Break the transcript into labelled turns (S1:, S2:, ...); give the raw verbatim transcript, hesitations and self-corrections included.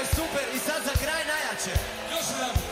S1: super, i sad za kraj najjače.
S2: Još jedan.